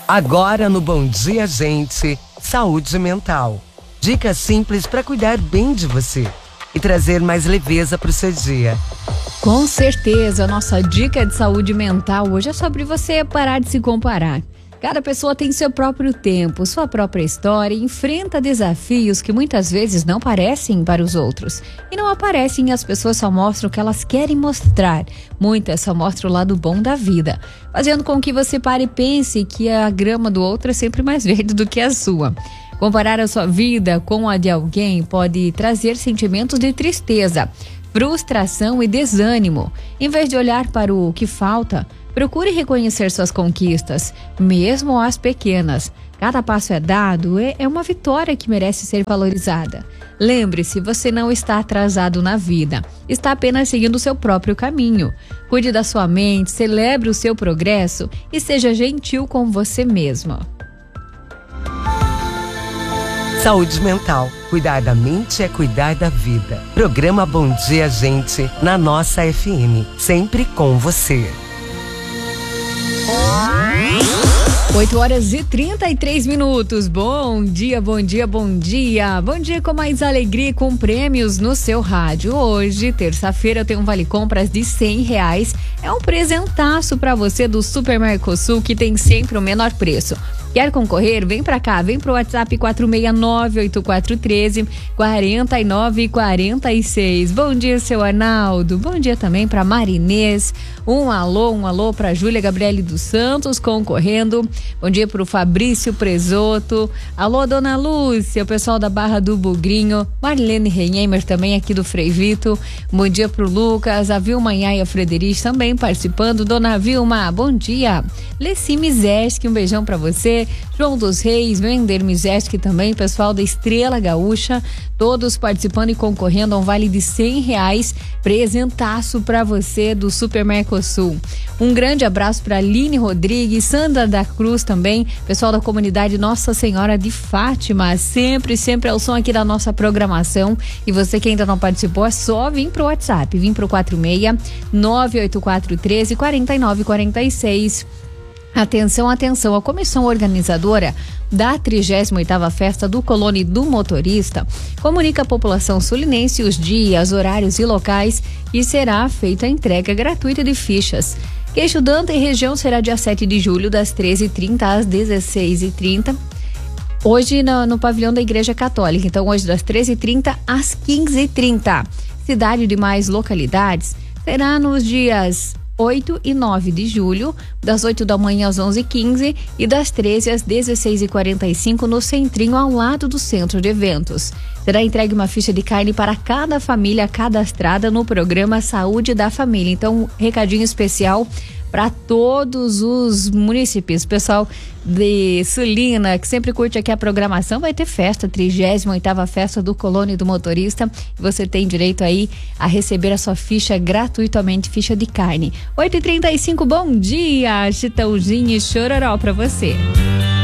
Agora no Bom Dia Gente, saúde mental. Dicas simples para cuidar bem de você e trazer mais leveza para o seu dia. Com certeza, a nossa dica de saúde mental hoje é sobre você parar de se comparar. Cada pessoa tem seu próprio tempo, sua própria história e enfrenta desafios que muitas vezes não parecem para os outros. E não aparecem, as pessoas só mostram o que elas querem mostrar. Muitas só mostram o lado bom da vida, fazendo com que você pare e pense que a grama do outro é sempre mais verde do que a sua. Comparar a sua vida com a de alguém pode trazer sentimentos de tristeza, frustração e desânimo. Em vez de olhar para o que falta, procure reconhecer suas conquistas, mesmo as pequenas. Cada passo é dado, é uma vitória que merece ser valorizada. Lembre-se, você não está atrasado na vida, está apenas seguindo o seu próprio caminho. Cuide da sua mente, celebre o seu progresso e seja gentil com você mesmo. Saúde mental. Cuidar da mente é cuidar da vida. Programa Bom Dia Gente, na nossa FM. Sempre com você. 8h33. Bom dia, bom dia, bom dia. Bom dia com mais alegria e com prêmios no seu rádio. Hoje, terça-feira, eu tenho um vale compras de R$100. É um presentaço para você do Super Mercosul, que tem sempre o menor preço. Quer concorrer? Vem pra cá, vem pro WhatsApp 469-8413-4946. Bom dia, seu Arnaldo. Bom dia também pra Marinês. Um alô pra Júlia Gabriele dos Santos concorrendo. Bom dia pro Fabrício Presoto. Alô, dona Lúcia, o pessoal da Barra do Bugrinho. Marlene Renheimer também aqui do Frei Vito. Bom dia pro Lucas, a Vilma e a Frederich também participando. Dona Vilma, bom dia. Leci Mizeski, um beijão pra você. João dos Reis, Wender Mizeski também, pessoal da Estrela Gaúcha, todos participando e concorrendo a um vale de R$100, presentaço para você do Super Mercosul. Um grande abraço para Aline Rodrigues, Sandra da Cruz também, pessoal da comunidade Nossa Senhora de Fátima, sempre é o som aqui da nossa programação. E você que ainda não participou, é só vir pro WhatsApp, vir pro 46-98413-4946. Atenção, a comissão organizadora da 38ª Festa do Colono e do Motorista comunica à população sulinense os dias, horários e locais que será feita a entrega gratuita de fichas. Queixo Danta e região será dia 7 de julho, das 13h30 às 16h30. Hoje no pavilhão da Igreja Católica, então hoje das 13h30 às 15h30. Cidade e demais localidades será nos dias 8 e 9 de julho, das 8 da manhã às 11h15 e das 13 às 16h45 no Centrinho, ao lado do Centro de Eventos. Será entregue uma ficha de carne para cada família cadastrada no programa Saúde da Família. Então, um recadinho especial para todos os munícipes, pessoal de Sulina, que sempre curte aqui a programação. Vai ter festa, 38ª Festa do Colono e do Motorista. Você tem direito aí a receber a sua ficha gratuitamente, ficha de carne. 8h35, bom dia, Chitãozinho e Chororó para você.